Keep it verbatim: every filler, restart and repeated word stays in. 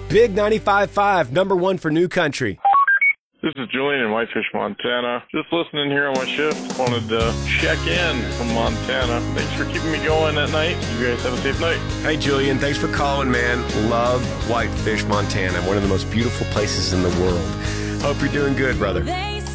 Big ninety-five point five, number one for New Country. This is Julian in Whitefish, Montana. Just listening here on my shift. Wanted to check in from Montana. Thanks for keeping me going at night. You guys have a safe night. Hey, Julian. Thanks for calling, man. Love Whitefish, Montana. One of the most beautiful places in the world. Hope you're doing good, brother.